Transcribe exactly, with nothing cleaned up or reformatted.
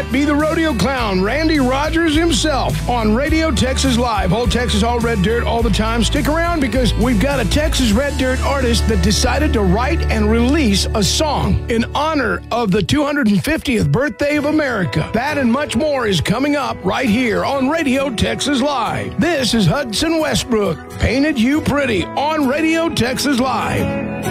might be the rodeo clown, Randy Rogers himself, on Radio Texas Live. All Texas, all red dirt, all the time. Stick around because we've got a Texas red dirt artist that decided to write and release a song in honor of the two hundred fiftieth birthday of America. That and much more is coming up right here on Radio Texas Live. This is Hudson Westbrook, Painted You Pretty, on Radio Texas Live.